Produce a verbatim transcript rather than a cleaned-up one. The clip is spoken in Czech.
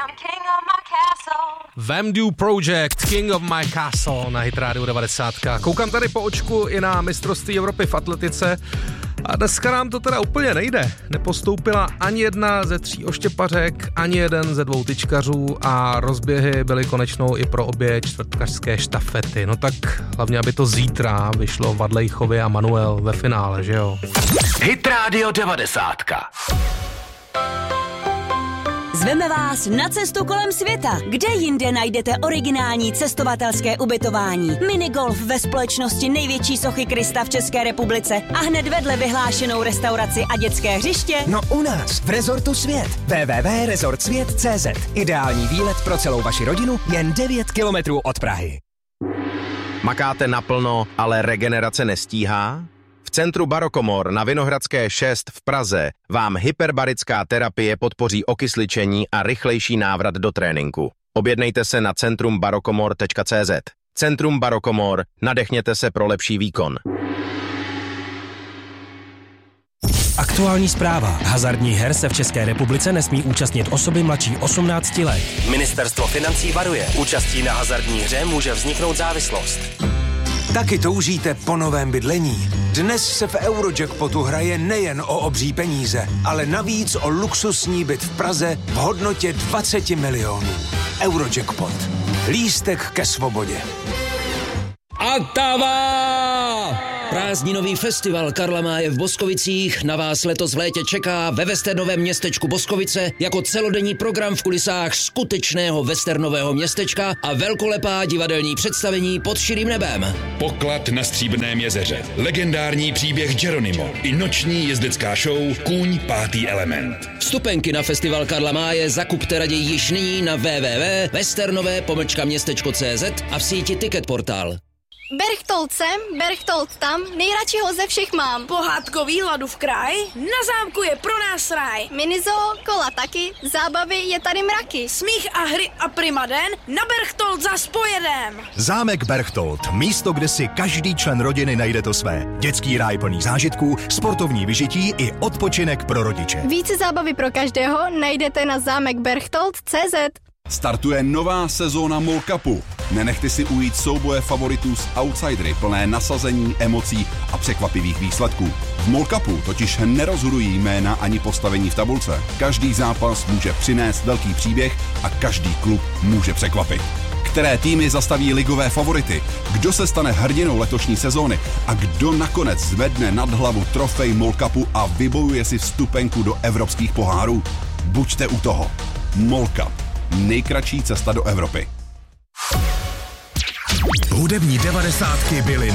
Vamdu Project, King of My Castle na Hit Radio devadesát. Koukám tady po očku i na mistrovství Evropy v atletice a dneska nám to teda úplně nejde. Nepostoupila ani jedna ze tří oštěpařek, ani jeden ze dvou tyčkařů a rozběhy byly konečnou i pro obě čtvrtkařské štafety. No tak hlavně, aby to zítra vyšlo Vadlejchovi a Manuel ve finále, že jo? Hit Radio devadesát. Zveme vás na cestu kolem světa. Kde jinde najdete originální cestovatelské ubytování? Minigolf ve společnosti největší sochy Krista v České republice a hned vedle vyhlášenou restauraci a dětské hřiště? No u nás, v Rezortu Svět. w w w tečka rezort svět tečka cé zet. Ideální výlet pro celou vaši rodinu jen devět kilometrů od Prahy. Makáte naplno, ale regenerace nestíhá? V centru Barokomor na Vinohradské šest v Praze vám hyperbarická terapie podpoří okysličení a rychlejší návrat do tréninku. Objednejte se na centrum barokomor tečka cé zet. Centrum Barokomor, nadechněte se pro lepší výkon. Aktuální zpráva. Hazardních her se v České republice nesmí účastnit osoby mladší osmnácti let. Ministerstvo financí varuje. Účastí na hazardní hře může vzniknout závislost. Taky toužíte po novém bydlení? Dnes se v Eurojackpotu hraje nejen o obří peníze, ale navíc o luxusní byt v Praze v hodnotě dvacet milionů. Eurojackpot. Lístek ke svobodě. Ottawa! Prázdninový festival Karla Máje v Boskovicích na vás letos v létě čeká ve westernovém městečku Boskovice jako celodenní program v kulisách skutečného westernového městečka a velkolepá divadelní představení pod širým nebem. Poklad na Stříbrném jezeře, legendární příběh Geronimo i noční jezdecká show Kůň pátý element. Vstupenky na festival Karla Máje zakupte raději již nyní na w w w tečka westernové pomlčka městečko tečka cé zet a v síti Ticketportal. Berchtold sem, Berchtold tam, nejradši ho ze všech mám. Pohádkový hladu v kraj, na zámku je pro nás ráj. Minizoo, kola taky, zábavy je tady mraky. Smích a hry a primaden, na Berchtold zas pojedem. Zámek Berchtold, místo, kde si každý člen rodiny najde to své. Dětský ráj plný zážitků, sportovní vyžití i odpočinek pro rodiče. Více zábavy pro každého najdete na zámek berchtold tečka cé zet. Startuje nová sezóna MOL Cupu. Nenechte si ujít souboje favoritů s outsidery plné nasazení, emocí a překvapivých výsledků. V MOL Cupu totiž nerozhodují jména ani postavení v tabulce. Každý zápas může přinést velký příběh a každý klub může překvapit. Které týmy zastaví ligové favority, kdo se stane hrdinou letošní sezóny a kdo nakonec zvedne nad hlavu trofej MOL Cupu a vybojuje si vstupenku do evropských pohárů. Buďte u toho. MOL Cup. Nejkratší cesta do Evropy. Hudební devadesátky byly